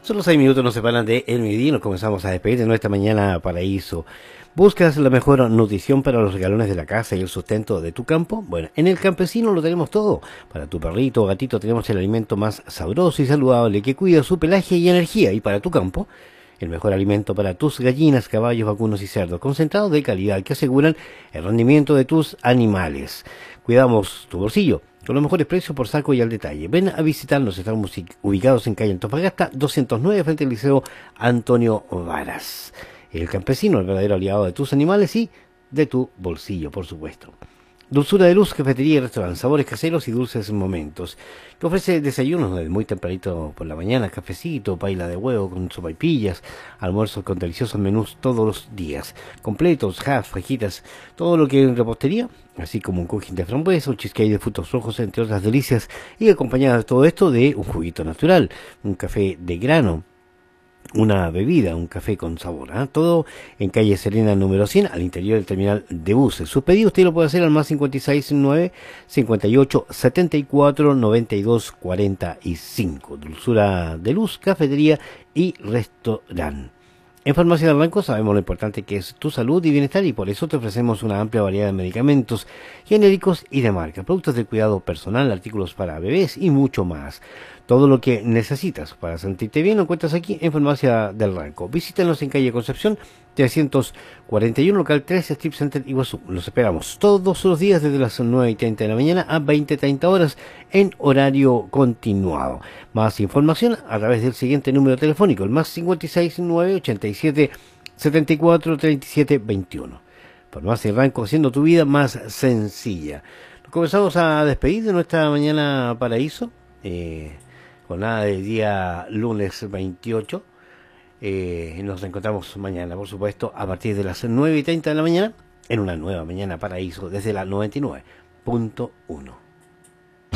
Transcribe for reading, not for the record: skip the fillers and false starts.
Solo 6 minutos nos separan de el mediodía y nos comenzamos a despedir de nuestra mañana paraíso. ¿Buscas la mejor nutrición para los regalones de la casa y el sustento de tu campo? Bueno, en El Campesino lo tenemos todo. Para tu perrito o gatito tenemos el alimento más sabroso y saludable que cuida su pelaje y energía. Y para tu campo, el mejor alimento para tus gallinas, caballos, vacunos y cerdos, concentrados de calidad que aseguran el rendimiento de tus animales. Cuidamos tu bolsillo con los mejores precios por saco y al detalle. Ven a visitarnos, estamos ubicados en calle Antofagasta 209 frente al Liceo Antonio Varas. El Campesino, el verdadero aliado de tus animales y de tu bolsillo, por supuesto. Dulzura de Luz, cafetería y restaurante, sabores caseros y dulces momentos. Te ofrece desayunos desde muy tempranito por la mañana, cafecito, paila de huevo con sopaipillas, almuerzos con deliciosos menús todos los días, completos, hash, fajitas, todo lo que en repostería, así como un cooking de frambuesa, un cheesecake de frutos rojos, entre otras delicias, y acompañada de todo esto de un juguito natural, un café de grano, una bebida, un café con sabor, todo en calle Serena número 100, al interior del terminal de buses. Sus pedidos usted lo puede hacer al más 569 58 74 92 45. Dulzura de Luz, cafetería y restaurante. En Farmacia del Ranco sabemos lo importante que es tu salud y bienestar y por eso te ofrecemos una amplia variedad de medicamentos genéricos y de marca, productos de cuidado personal, artículos para bebés y mucho más. Todo lo que necesitas para sentirte bien lo encuentras aquí en Farmacia del Ranco. Visítanos en calle Concepción 341, local 3, Strip Center Iguazú. Los esperamos todos los días desde las 9:30 de la mañana a 20:30 horas en horario continuado. Más información a través del siguiente número telefónico, el más 569 87 74 37 21. Farmacia del Ranco, haciendo tu vida más sencilla. Nos comenzamos a despedir de nuestra mañana paraíso. Jornada del día lunes 28. Nos reencontramos mañana, por supuesto, a partir de las 9:30 de la mañana, en una nueva mañana paraíso desde la 99.1.